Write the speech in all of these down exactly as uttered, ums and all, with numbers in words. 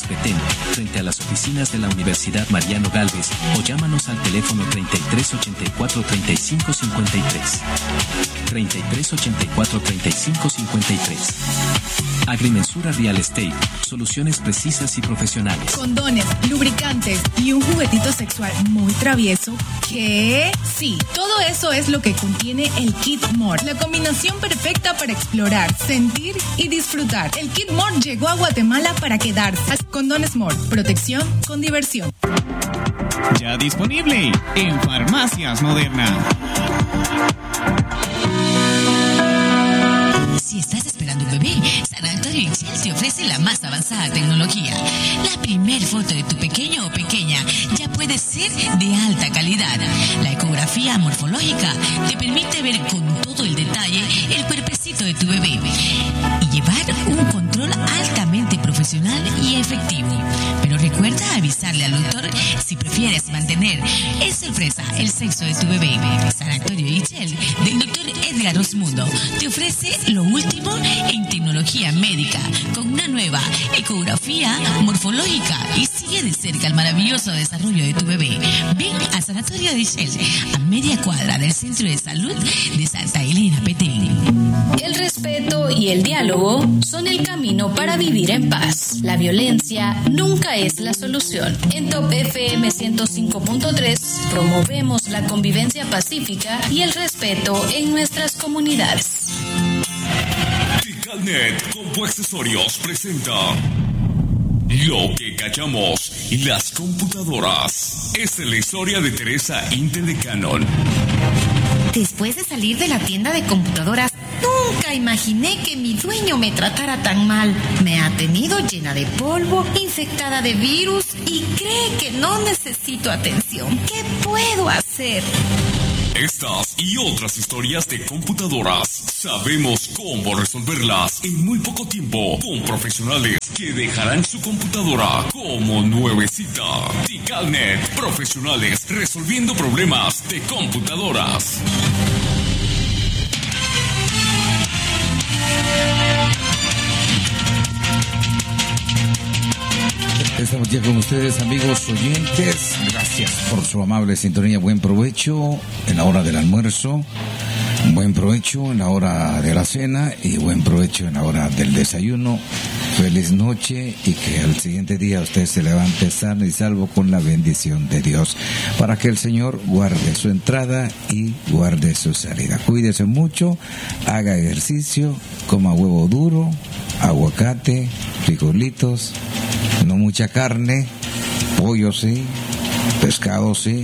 Petén, frente a las oficinas de la Universidad Mariano Gálvez, o llámanos al teléfono treinta y tres ochenta y cuatro treinta y cinco cincuenta y tres. treinta y tres ochenta y cuatro treinta y cinco cincuenta y tres. Agrimensura Real Estate, soluciones precisas y profesionales. Condones, lubricantes y un juguetito sexual muy travieso. ¿Qué? Sí, todo eso es lo que contiene el Kit More, la combinación perfecta para explorar, sentir y disfrutar. El Kit More llegó a Guatemala para quedarse. Condones More, protección con diversión. Ya disponible en Farmacias Moderna. Si estás esperando un bebé, San Antonio y Shell te ofrece la más avanzada tecnología. La primer foto de tu pequeño o pequeña ya puede ser de alta calidad. La ecografía morfológica te permite ver con todo el detalle el cuerpecito de tu bebé y llevar un control altamente profesional y efectivo. Pero recuerda avisarle al doctor si prefieres mantener en sorpresa el sexo de tu bebé. San Antonio y Shell del doctor Edgar Osmundo te ofrece lo último en tecnología médica con una nueva ecografía morfológica y sigue de cerca el maravilloso desarrollo de tu bebé. Ven a Sanatorio de Shell, a media cuadra del Centro de Salud de Santa Elena Petén. El respeto y el diálogo son el camino para vivir en paz. La violencia nunca es la solución. En Top F M ciento cinco punto tres promovemos la convivencia pacífica y el respeto en nuestras comunidades. Ticalnet Compu Accesorios presenta Lo que cachamos y las computadoras. Esta es la historia de Teresa Intel de Canon. Después de salir de la tienda de computadoras, nunca imaginé que mi dueño me tratara tan mal. Me ha tenido llena de polvo, infectada de virus y cree que no necesito atención. ¿Qué puedo hacer? Estas y otras historias de computadoras sabemos cómo resolverlas en muy poco tiempo con profesionales que dejarán su computadora como nuevecita. Ticalnet, profesionales resolviendo problemas de computadoras. Estamos ya con ustedes, amigos oyentes. Gracias por su amable sintonía. Buen provecho en la hora del almuerzo, buen provecho en la hora de la cena y buen provecho en la hora del desayuno. Feliz noche y que al siguiente día usted se levante sano y salvo con la bendición de Dios, para que el Señor guarde su entrada y guarde su salida. Cuídese mucho, haga ejercicio, coma huevo duro, aguacate, frijolitos, no mucha carne, pollo sí, pescado sí,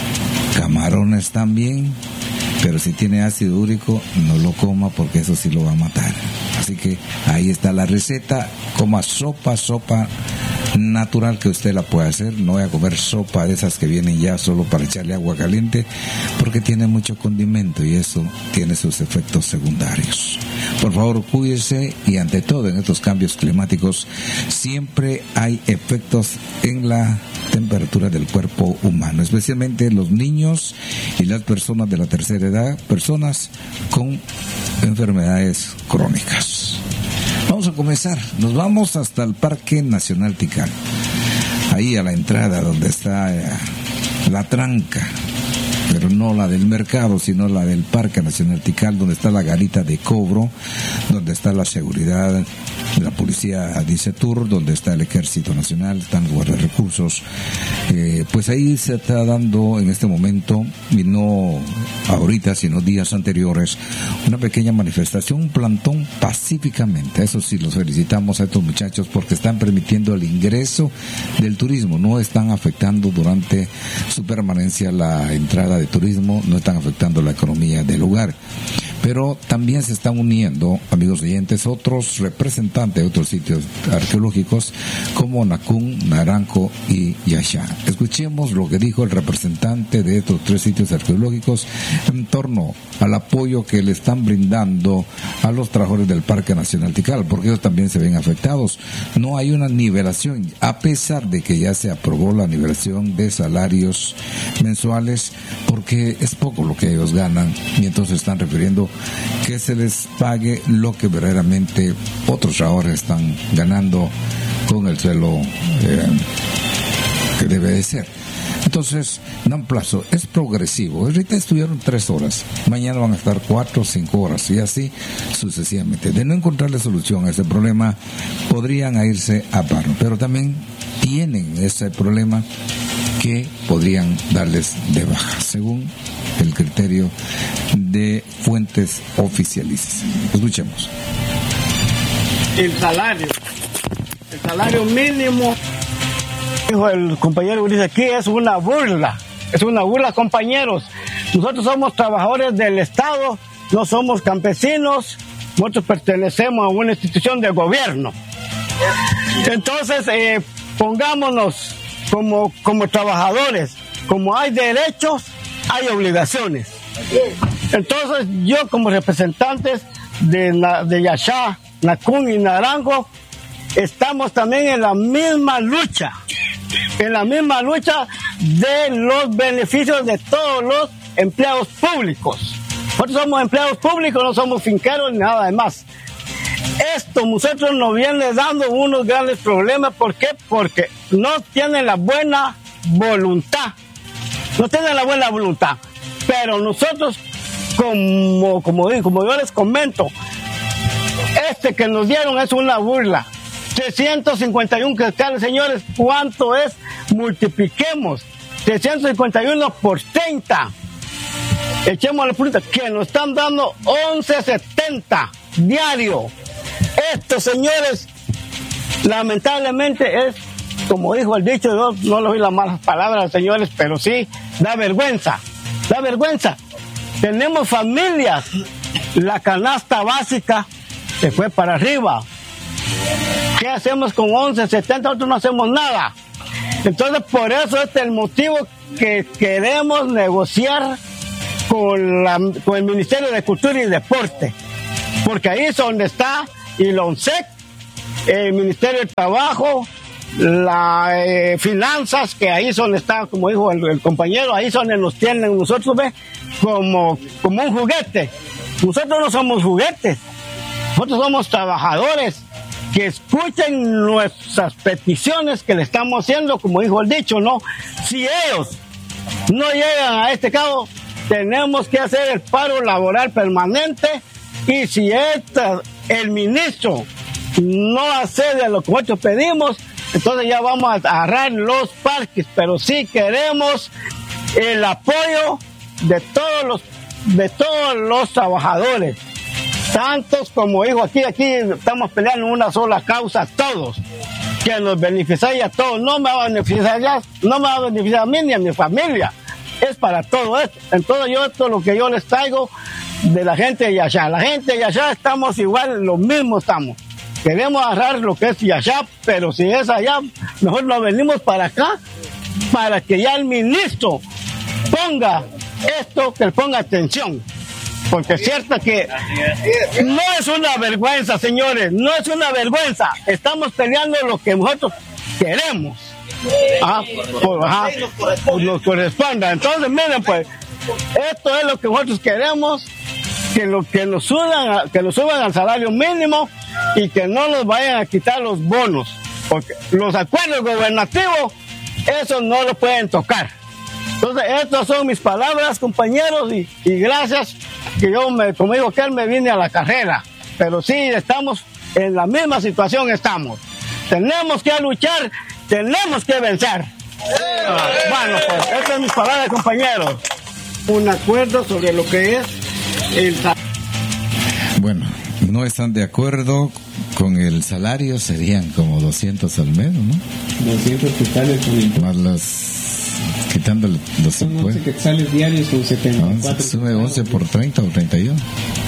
camarones también, pero si tiene ácido úrico no lo coma porque eso sí lo va a matar. Así que ahí está la receta, coma sopa, sopa natural que usted la puede hacer. No voy a comer sopa de esas que vienen ya solo para echarle agua caliente, porque tiene mucho condimento y eso tiene sus efectos secundarios. Por favor, cuídese, y ante todo en estos cambios climáticos siempre hay efectos en la temperatura del cuerpo humano, especialmente los niños y las personas de la tercera edad, personas con enfermedades crónicas. Vamos a comenzar, nos vamos hasta el Parque Nacional Tikal, ahí a la entrada donde está eh, la tranca, pero no la del mercado, sino la del Parque Nacional Tikal, donde está la garita de cobro, donde está la seguridad de la policía DICETUR, donde está el Ejército Nacional, están los guardarrecursos. Eh, pues ahí se está dando en este momento, y no ahorita, sino días anteriores, una pequeña manifestación, un plantón pacíficamente. Eso sí, los felicitamos a estos muchachos porque están permitiendo el ingreso del turismo, no están afectando durante su permanencia la entrada de turismo, no están afectando la economía del lugar. Pero también se están uniendo, amigos oyentes, otros representantes de otros sitios arqueológicos como Nacún, Naranco y Yaxá. Escuchemos lo que dijo el representante de estos tres sitios arqueológicos en torno al apoyo que le están brindando a los trabajadores del Parque Nacional Tikal, porque ellos también se ven afectados. No hay una nivelación, a pesar de que ya se aprobó la nivelación de salarios mensuales, porque es poco lo que ellos ganan, y entonces están refiriendo que se les pague lo que verdaderamente otros trabajadores están ganando con el suelo eh, que debe de ser. Entonces, da un plazo, es progresivo. Ahorita estuvieron tres horas, mañana van a estar cuatro o cinco horas, y así sucesivamente. De no encontrarle solución a ese problema, podrían irse a paro, pero también tienen ese problema que podrían darles de baja, según el criterio de fuentes oficialistas. Escuchemos. El salario, el salario mínimo, dijo el compañero Ulises aquí, es una burla, es una burla, compañeros. Nosotros somos trabajadores del Estado, no somos campesinos, nosotros pertenecemos a una institución de gobierno. Entonces, eh, pongámonos como, como trabajadores, como hay derechos, hay obligaciones. Entonces, yo como representantes de, de Yashá, Nacún y Naranjo, estamos también en la misma lucha, en la misma lucha de los beneficios de todos los empleados públicos. Nosotros somos empleados públicos, no somos finqueros ni nada más. Esto nosotros nos viene dando unos grandes problemas. ¿Por qué? Porque no tienen la buena voluntad. No tienen la buena voluntad. Pero nosotros, como, como, como yo les comento, este que nos dieron es una burla. trescientos cincuenta y uno quetzales, señores, ¿cuánto es? Multipliquemos. trescientos cincuenta y uno por treinta. Echemos la punta, que nos están dando once setenta diario. Esto, señores, lamentablemente es, como dijo el dicho, yo no le oí las malas palabras, señores, pero sí, da vergüenza, da vergüenza. Tenemos familias, la canasta básica se fue para arriba. ¿Qué hacemos con once setenta? Nosotros no hacemos nada. Entonces, por eso este es el motivo que queremos negociar con, la, con el Ministerio de Cultura y Deporte, porque ahí es donde está el ONSEC, el Ministerio de Trabajo, las eh, finanzas, que ahí es donde está, como dijo el, el compañero, ahí es donde nos tienen nosotros, ¿ve? Como, como un juguete. Nosotros no somos juguetes, nosotros somos trabajadores que escuchen nuestras peticiones que le estamos haciendo, como dijo el dicho, ¿no? Si ellos no llegan a este cabo, tenemos que hacer el paro laboral permanente, y si esta, el ministro no accede a lo que nosotros pedimos, entonces ya vamos a agarrar los parques, pero sí queremos el apoyo de todos los, de todos los trabajadores, tantos como dijo aquí, aquí estamos peleando una sola causa, todos, que nos beneficia a todos. No me va a beneficiar ya, no me va a beneficiar a mí ni a mi familia, es para todo esto. Entonces yo esto es lo que yo les traigo de la gente de Yashá. La gente de Yashá estamos igual, lo mismo estamos. Queremos agarrar lo que es Yashá, pero si es allá, mejor nos venimos para acá, para que ya el ministro ponga esto, que le ponga atención. Porque es cierto que no es una vergüenza, señores, no es una vergüenza. Estamos peleando lo que nosotros queremos. Ajá, por, ajá, nos corresponda. Entonces, miren, pues, esto es lo que nosotros queremos, que, lo, que, nos suban, que nos suban al salario mínimo y que no nos vayan a quitar los bonos. Porque los acuerdos gubernativos, eso no lo pueden tocar. Entonces, estas son mis palabras, compañeros, y, y gracias, que yo, me, como digo, que él me vine a la carrera. Pero sí, estamos en la misma situación, estamos. Tenemos que luchar, tenemos que vencer. Ah, bueno, pues, estas son mis palabras, compañeros. Un acuerdo sobre lo que es el... Bueno, no están de acuerdo con el salario, serían como doscientos al mes, ¿no? doscientos quetzales con impuestos. Más las... quitándole los son once quetzales diarios, son setenta y cuatro. No, sube once por treinta o treinta y uno.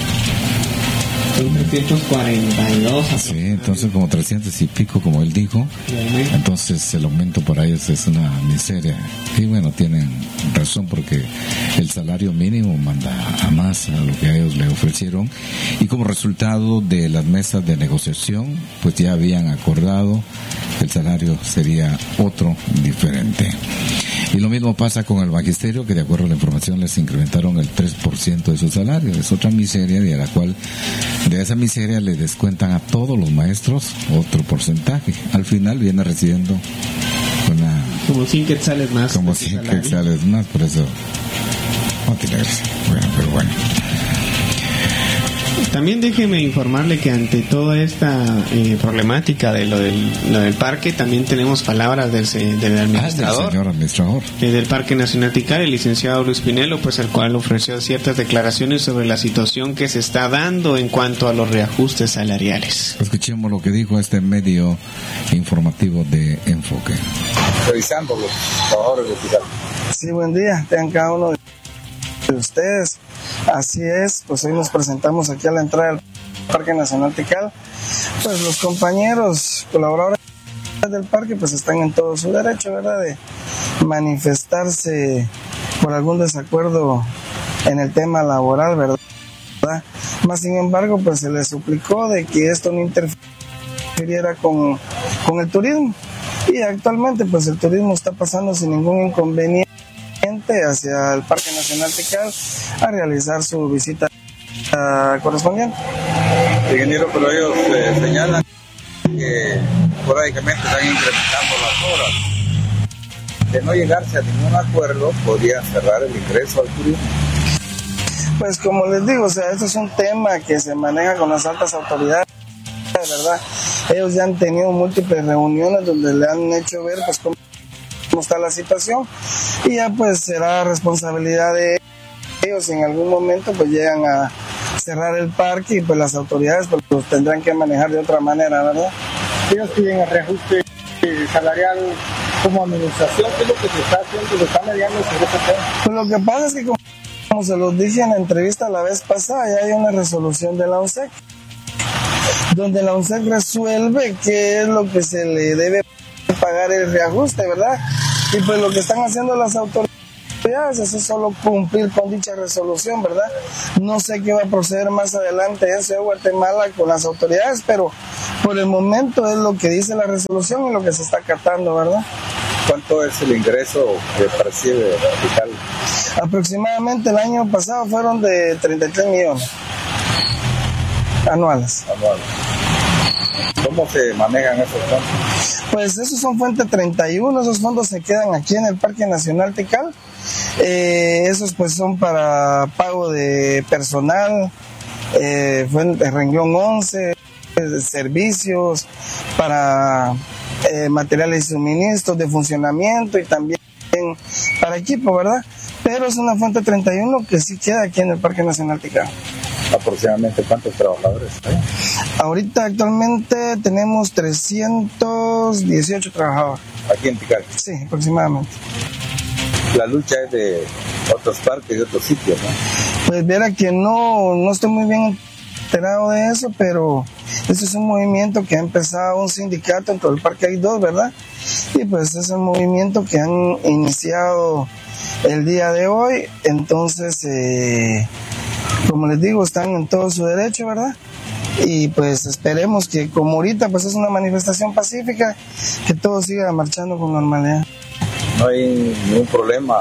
Son trescientos cuarenta y dos. Sí, entonces como trescientos y pico, como él dijo. Entonces el aumento para ellos es una miseria. Y bueno, tienen razón, porque el salario mínimo manda a más a lo que a ellos le ofrecieron. Y como resultado de las mesas de negociación, pues ya habían acordado que el salario sería otro, diferente. Y lo mismo pasa con el magisterio, que de acuerdo a la información les incrementaron el tres por ciento de su salario. Es otra miseria, y a la cual de esa miseria le descuentan a todos los maestros otro porcentaje. Al final viene recibiendo una... Como cien quetzales más. Como cien quetzales más, por eso no tiene gracia. Bueno, pero bueno. También déjeme informarle que ante toda esta eh, problemática de lo del, lo del parque, también tenemos palabras del, del administrador, ah, del señor administrador. Eh, del Parque Nacional Tikal, el licenciado Luis Pinelo, pues el cual ofreció ciertas declaraciones sobre la situación que se está dando en cuanto a los reajustes salariales. Escuchemos lo que dijo este medio informativo de Enfoque. Revisando los trabajadores de Tikal. Sí, buen día, tengan cada uno de ustedes. Así es, pues hoy nos presentamos aquí a la entrada del Parque Nacional Tikal. Pues los compañeros colaboradores del parque pues están en todo su derecho, ¿verdad?, de manifestarse por algún desacuerdo en el tema laboral, ¿verdad? Más sin embargo, pues se les suplicó de que esto no interfiriera con, con el turismo, y actualmente pues el turismo está pasando sin ningún inconveniente hacia el Parque Nacional Tikal a realizar su visita uh, correspondiente. Ingeniero, pero ellos eh, señalan que esporádicamente están incrementando las horas. De no llegarse a ningún acuerdo, podría cerrar el ingreso al turismo. Pues como les digo, o sea, esto es un tema que se maneja con las altas autoridades, ¿verdad? Ellos ya han tenido múltiples reuniones donde le han hecho ver pues cómo está la situación, y ya pues será responsabilidad de ellos si en algún momento pues llegan a cerrar el parque, y pues las autoridades pues los tendrán que manejar de otra manera, ¿verdad? Ellos piden el reajuste salarial como administración. ¿Qué es lo que se está haciendo? ¿Se está mediando sobre ese tema? Pues lo que pasa es que como, como se los dije en la entrevista la vez pasada, ya hay una resolución de la UNSEC donde la UNSEC resuelve qué es lo que se le debe pagar el reajuste, ¿verdad? Y pues lo que están haciendo las autoridades es solo cumplir con dicha resolución, ¿verdad? No sé qué va a proceder más adelante en Ciudad de Guatemala con las autoridades, pero por el momento es lo que dice la resolución y lo que se está acatando, ¿verdad? ¿Cuánto es el ingreso que percibe Tikal? Aproximadamente el año pasado fueron de treinta y tres millones anuales. Anuales. ¿Cómo se manejan esos fondos? Pues esos son fuente treinta y uno, esos fondos se quedan aquí en el Parque Nacional Tikal. Eh, esos pues son para pago de personal, eh, fuente renglón once, de servicios, para eh, materiales y suministros de funcionamiento, y también para equipo, ¿verdad? Pero es una fuente treinta y uno que sí queda aquí en el Parque Nacional Tikal. ¿Aproximadamente cuántos trabajadores hay? Ahorita actualmente tenemos trescientos dieciocho trabajadores. ¿Aquí en Tikal? Sí, aproximadamente. La lucha es de otros parques, de otros sitios, ¿no? Pues viera que no, no estoy muy bien enterado de eso, pero este es un movimiento que ha empezado un sindicato, en todo el parque hay dos, ¿verdad? Y pues es un movimiento que han iniciado el día de hoy, entonces... Eh, como les digo, están en todo su derecho, ¿verdad? Y pues esperemos que como ahorita pues es una manifestación pacífica, que todo siga marchando con normalidad. No hay ningún problema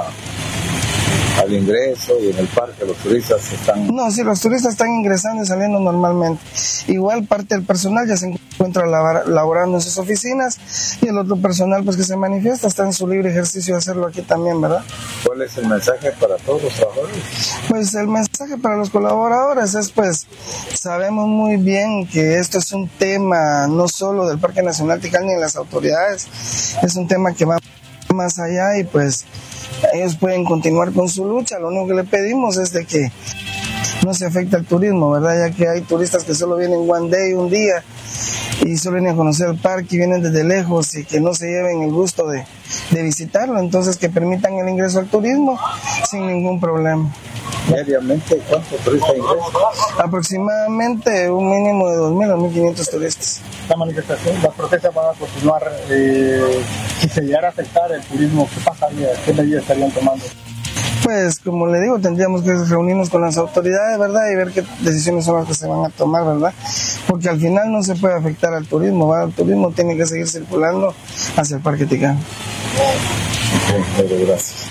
al ingreso, y en el parque los turistas están... No, sí, los turistas están ingresando y saliendo normalmente. Igual parte del personal ya se encuentra laborando en sus oficinas, y el otro personal pues que se manifiesta está en su libre ejercicio de hacerlo aquí también, ¿verdad? ¿Cuál es el mensaje para todos los trabajadores? Pues el mensaje para los colaboradores es pues, sabemos muy bien que esto es un tema no solo del Parque Nacional Tikal ni de las autoridades, es un tema que va más allá, y pues ellos pueden continuar con su lucha. Lo único que le pedimos es de que no se afecte al turismo, ¿verdad? Ya que hay turistas que solo vienen one day, un día, y solo vienen a conocer el parque y vienen desde lejos, y que no se lleven el gusto de, de visitarlo, entonces que permitan el ingreso al turismo sin ningún problema. Diariamente, ¿cuántos turistas ingresan? Aproximadamente un mínimo de dos mil a mil quinientos turistas. La manifestación, las protestas van a continuar. Eh, si se llegara a afectar el turismo, ¿qué pasaría? ¿Qué medidas estarían tomando? Pues, como le digo, tendríamos que reunirnos con las autoridades, ¿verdad? Y ver qué decisiones son las que se van a tomar, ¿verdad? Porque al final no se puede afectar al turismo, ¿verdad? El turismo tiene que seguir circulando hacia el Parque Tikal. Okay, gracias.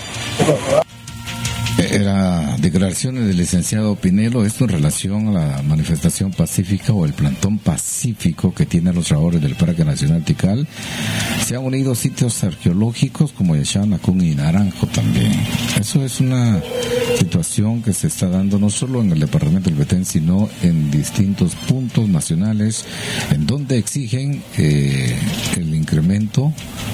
Era declaraciones del licenciado Pinelo, esto en relación a la manifestación pacífica o el plantón pacífico que tienen los trabajadores del Parque Nacional Tikal. Se han unido sitios arqueológicos como Yaxán, Acún y Naranjo también. Eso es una situación que se está dando no solo en el departamento del Petén, sino en distintos puntos nacionales en donde exigen eh, el incremento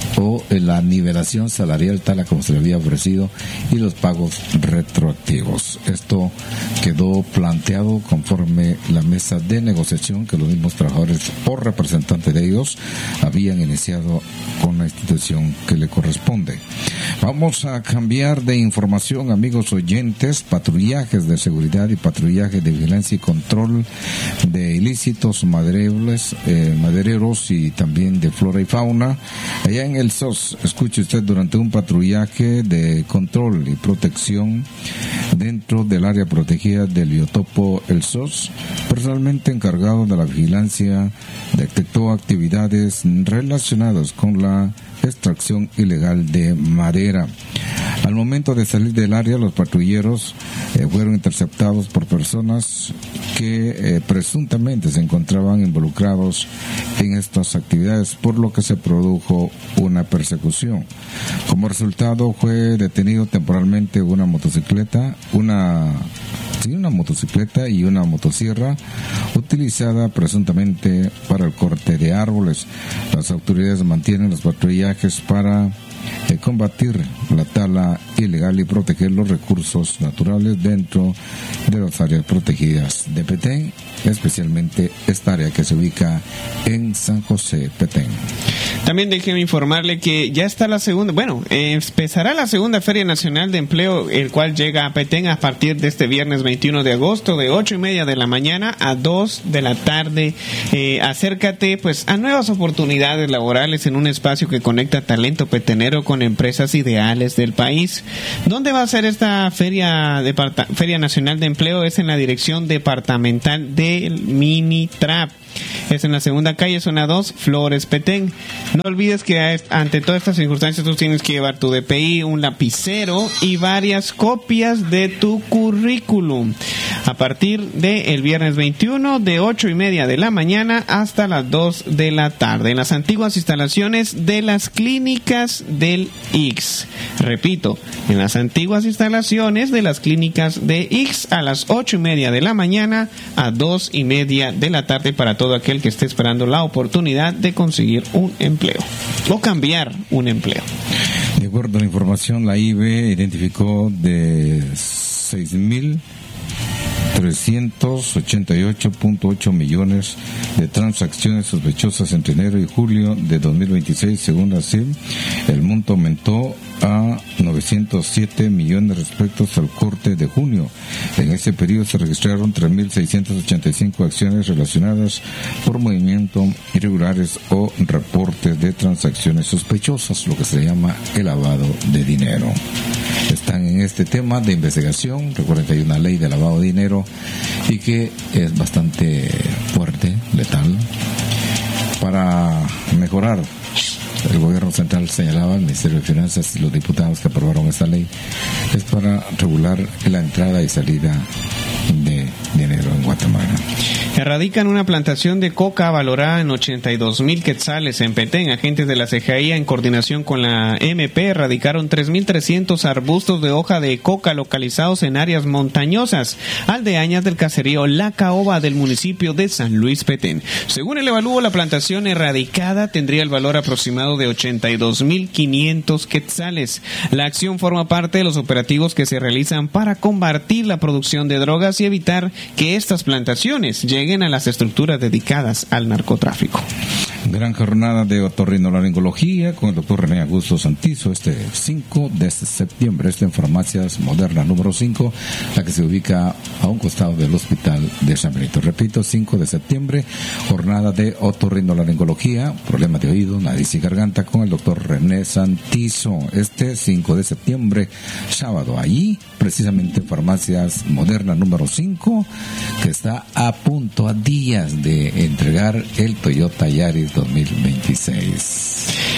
o la nivelación salarial tal a como se le había ofrecido y los pagos retroactivos. Esto quedó planteado conforme la mesa de negociación que los mismos trabajadores o representantes de ellos habían iniciado con la institución que le corresponde. Vamos a cambiar de información, amigos oyentes. Patrullajes de seguridad y patrullaje de vigilancia y control de ilícitos madereros, eh, madereros y también de flora y fauna. Allá en el S O S, escuche usted, durante un patrullaje de control y protección dentro del área protegida del biotopo El S O S, personalmente encargado de la vigilancia detectó actividades relacionadas con la extracción ilegal de madera. Al momento de salir del área, los patrulleros eh, fueron interceptados por personas que eh, presuntamente se encontraban involucrados en estas actividades, por lo que se produjo una persecución. Como resultado, fue detenido temporalmente una motocicleta, una Sí, una motocicleta y una motosierra utilizada presuntamente para el corte de árboles. Las autoridades mantienen los patrullajes para eh, combatir la tala ilegal y proteger los recursos naturales dentro de las áreas protegidas de Petén, especialmente esta área que se ubica en San José, Petén. También déjeme informarle que ya está la segunda, bueno, eh, empezará la segunda Feria Nacional de Empleo, el cual llega a Petén a partir de este viernes veintiuno de agosto, de ocho y media de la mañana a dos de la tarde. Eh, acércate pues a nuevas oportunidades laborales en un espacio que conecta talento petenero con empresas ideales del país. ¿Dónde va a ser esta Feria, Departa- Feria Nacional de Empleo? Es en la Dirección Departamental del Minitrap. Es en la segunda calle, zona dos, Flores, Petén. No olvides que ante todas estas circunstancias tú tienes que llevar tu D P I, un lapicero y varias copias de tu currículum. A partir del viernes veintiuno, de ocho y media de la mañana hasta las dos de la tarde, en las antiguas instalaciones de las clínicas del I X. Repito, en las antiguas instalaciones de las clínicas de I X, a las ocho y media de la mañana a dos y media de la tarde, para todo aquel que esté esperando la oportunidad de conseguir un empleo o cambiar un empleo. De acuerdo a la información, la I B identificó de seis mil trescientos ochenta y ocho punto ocho millones de transacciones sospechosas entre enero y julio de dos mil veintiséis, según la C I M. El monto aumentó a novecientos siete millones respecto al corte de junio. En ese periodo se registraron tres mil seiscientas ochenta y cinco acciones relacionadas por movimientos irregulares o reportes de transacciones sospechosas, lo que se llama el lavado de dinero. Están en este tema de investigación. Recuerden que hay una ley de lavado de dinero y que es bastante fuerte, letal. Para mejorar, el gobierno central señalaba, el Ministerio de Finanzas y los diputados que aprobaron esta ley, es para regular la entrada y salida de dinero en Guatemala. Erradican una plantación de coca valorada en ochenta y dos mil quetzales en Petén. Agentes de la C G I, en coordinación con la M P, erradicaron tres mil trescientos arbustos de hoja de coca localizados en áreas montañosas aldeañas del caserío La Caoba del municipio de San Luis Petén. Según el evalúo, la plantación erradicada tendría el valor aproximado de ochenta y dos mil quinientos quetzales. La acción forma parte de los operativos que se realizan para combatir la producción de drogas y evitar que estas plantaciones lleguen a las estructuras dedicadas al narcotráfico. Gran jornada de otorrinolaringología con el doctor René Augusto Santizo este cinco de septiembre. Esto en Farmacias Moderna número cinco, la que se ubica a un costado del Hospital de San Benito. Repito, cinco de septiembre, jornada de otorrinolaringología, problemas de oído, nariz y garganta con el doctor René Santizo. Este cinco de septiembre, sábado, allí, precisamente en Farmacias Moderna número cinco, que está a punto, a días de entregar el Toyota Yaris dos mil veintiséis.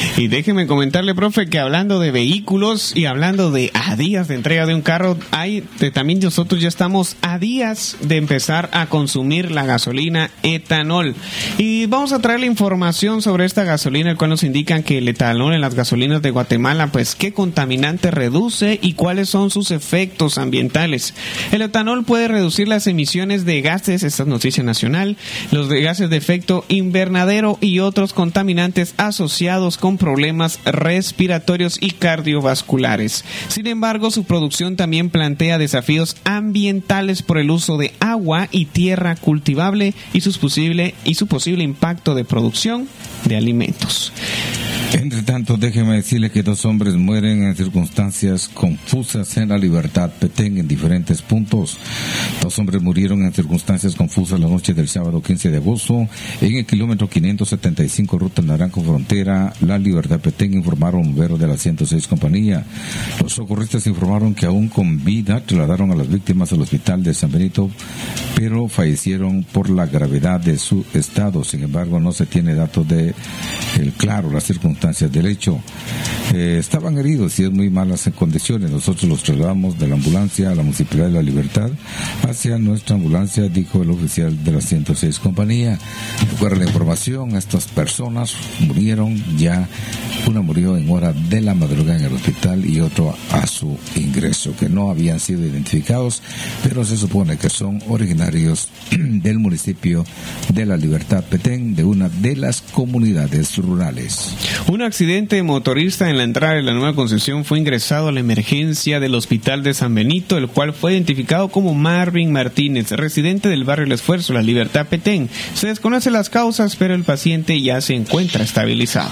Y déjeme comentarle, profe, que hablando de vehículos y hablando de a días de entrega de un carro, hay de, también nosotros ya estamos a días de empezar a consumir la gasolina etanol. Y vamos a traer la información sobre esta gasolina, el cual nos indican que el etanol en las gasolinas de Guatemala, pues qué contaminante reduce y cuáles son sus efectos ambientales. El etanol puede reducir las emisiones de gases, esta es noticia nacional, los de gases de efecto invernadero y otros contaminantes asociados con problemas respiratorios y cardiovasculares. Sin embargo, su producción también plantea desafíos ambientales por el uso de agua y tierra cultivable y, sus posible, y su posible impacto de producción de alimentos. Entre tanto, déjeme decirle que dos hombres mueren en circunstancias confusas en la Libertad Petén en diferentes puntos. Dos hombres murieron en circunstancias confusas la noche del sábado quince de agosto en el kilómetro quinientos setenta y cinco ruta Naranjo Frontera, la Libertad Petén, informaron bomberos de la ciento seis compañía. Los socorristas informaron que aún con vida trasladaron a las víctimas al hospital de San Benito, pero fallecieron por la gravedad de su estado. Sin embargo, no se tiene datos de el claro las circunstancias del hecho. Eh, estaban heridos y en muy malas condiciones. Nosotros los trasladamos de la ambulancia a la Municipalidad de la Libertad hacia nuestra ambulancia, dijo el oficial de la ciento seis compañía. Recuerda la información, estas personas murieron ya, una murió en hora de la madrugada en el hospital y otro a su ingreso, que no habían sido identificados, pero se supone que son originarios del municipio de la Libertad Petén, de una de las comunidades rurales. Un accidente motorista en la entrada de la Nueva Concepción fue ingresado a la emergencia del Hospital de San Benito, el cual fue identificado como Marvin Martínez, residente del barrio El Esfuerzo, la Libertad Petén. Se desconocen las causas, pero el paciente ya se encuentra estabilizado.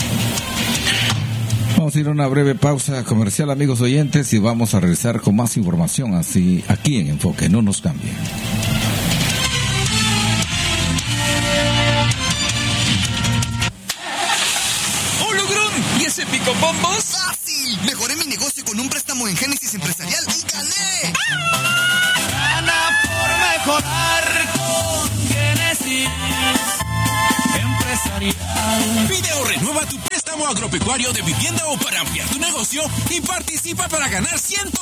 Vamos a ir a una breve pausa comercial, amigos oyentes, y vamos a regresar con más información así aquí en Enfoque. No nos cambien. ¿Con bombos? ¡Fácil! Mejoré mi negocio con un préstamo en Génesis Empresarial y gané. Gana por mejorar con Génesis Empresarial. Pide o renueva tu préstamo agropecuario de vivienda o para ampliar tu negocio y participa para ganar ciento